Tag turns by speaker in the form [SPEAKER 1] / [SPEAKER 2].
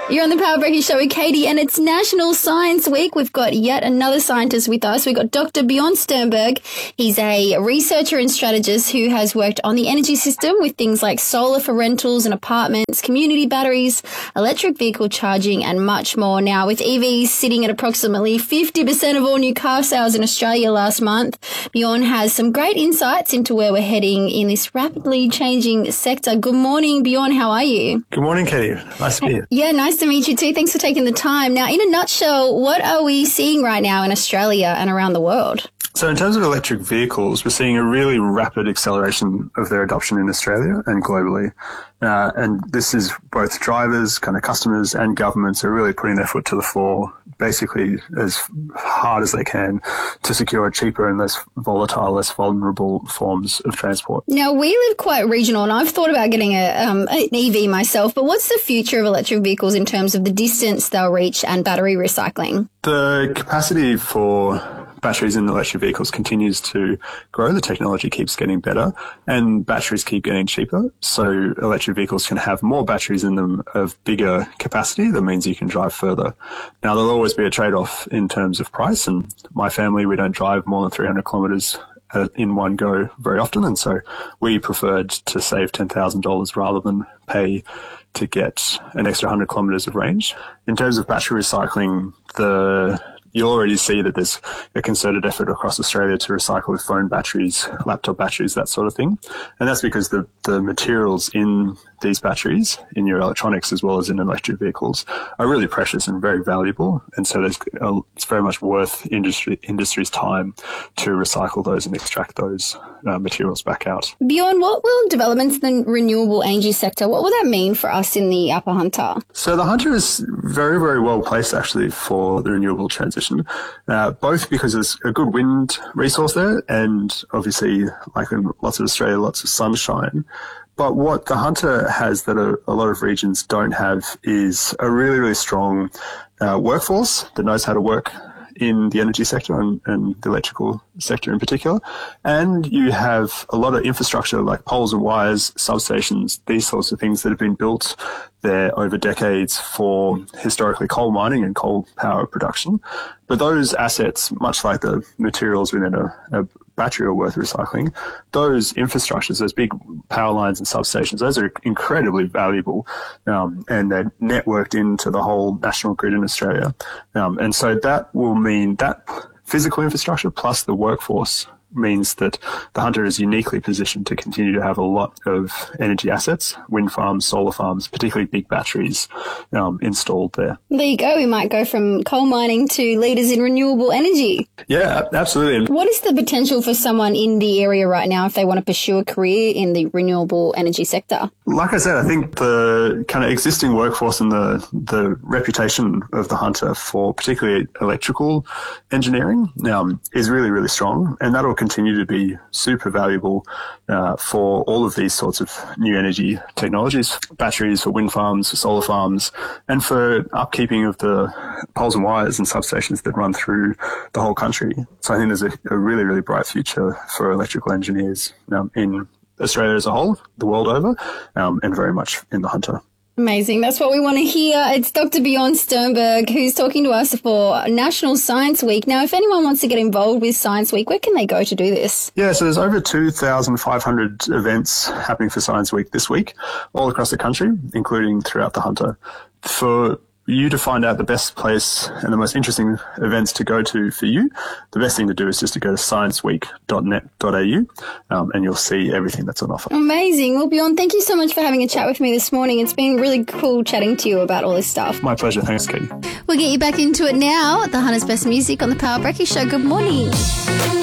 [SPEAKER 1] You're on the Power Breaking Show with Katie, and it's National Science Week. We've got yet another scientist with us. We've got Dr. Bjorn Sternberg. He's a researcher and strategist who has worked on the energy system with things like solar for rentals and apartments, community batteries, electric vehicle charging, and much more. Now, with EVs sitting at approximately 50% of all new car sales in Australia last month, Bjorn has some great insights into where we're heading in this rapidly changing sector. Good morning, Bjorn. How are you?
[SPEAKER 2] Good morning, Katie. Nice to be here.
[SPEAKER 1] Yeah, nice to meet you too. Thanks for taking the time. Now, in a nutshell, what are we seeing right now in Australia and around the world?
[SPEAKER 2] So in terms of electric vehicles, we're seeing a really rapid acceleration of their adoption in Australia and globally. And this is both drivers, kind of customers, and governments are really putting their foot to the floor, basically as hard as they can to secure cheaper and less volatile, less vulnerable forms of transport.
[SPEAKER 1] Now, we live quite regional, and I've thought about getting an EV myself, but what's the future of electric vehicles in terms of the distance they'll reach and battery recycling?
[SPEAKER 2] The capacity for batteries in electric vehicles continues to grow. The technology keeps getting better and batteries keep getting cheaper. So electric vehicles can have more batteries in them of bigger capacity. That means you can drive further. Now, there'll always be a trade-off in terms of price. And my family, we don't drive more than 300 kilometres in one go very often. And so we preferred to save $10,000 rather than pay to get an extra 100 kilometres of range. In terms of battery recycling, you'll already see that there's a concerted effort across Australia to recycle phone batteries, laptop batteries, that sort of thing. And that's because the materials in these batteries, in your electronics as well as in electric vehicles, are really precious and very valuable. And so it's very much worth industry's time to recycle those and extract those materials back out.
[SPEAKER 1] Bjorn, what will developments in the renewable energy sector, what will that mean for us in the Upper Hunter?
[SPEAKER 2] So the Hunter is very, very well placed actually for the renewable transition, both because there's a good wind resource there and obviously, like in lots of Australia, lots of sunshine. But what the Hunter has that a lot of regions don't have is a really, really strong workforce that knows how to work in the energy sector and the electrical sector in particular. And you have a lot of infrastructure like poles and wires, substations, these sorts of things that have been built there over decades for historically coal mining and coal power production. But those assets, much like the materials within a battery are worth recycling, those infrastructures, those big power lines and substations, those are incredibly valuable, and they're networked into the whole national grid in Australia. And so that will mean that physical infrastructure plus the workforce means that the Hunter is uniquely positioned to continue to have a lot of energy assets, wind farms, solar farms, particularly big batteries installed there.
[SPEAKER 1] There you go. We might go from coal mining to leaders in renewable energy.
[SPEAKER 2] Yeah, absolutely.
[SPEAKER 1] What is the potential for someone in the area right now if they want to pursue a career in the renewable energy sector?
[SPEAKER 2] Like I said, I think the kind of existing workforce and the reputation of the Hunter for particularly electrical engineering is really, really strong, and that'll continue to be super valuable for all of these sorts of new energy technologies, batteries for wind farms, for solar farms, and for upkeeping of the poles and wires and substations that run through the whole country. So I think there's a really, really bright future for electrical engineers in Australia as a whole, the world over, and very much in the Hunter.
[SPEAKER 1] Amazing. That's what we want to hear. It's Dr. Bjorn Sternberg who's talking to us for National Science Week. Now, if anyone wants to get involved with Science Week, where can they go to do this?
[SPEAKER 2] Yeah, so there's over 2,500 events happening for Science Week this week, all across the country, including throughout the Hunter. For you to find out the best place and the most interesting events to go to for you, the best thing to do is just to go to scienceweek.net.au and you'll see everything that's on offer.
[SPEAKER 1] Amazing. Well, Bjorn, thank you so much for having a chat with me this morning. It's been really cool chatting to you about all this stuff.
[SPEAKER 2] My pleasure. Thanks, Katie.
[SPEAKER 1] We'll get you back into it now. The Hunter's Best Music on the Power Breaking Show. Good morning.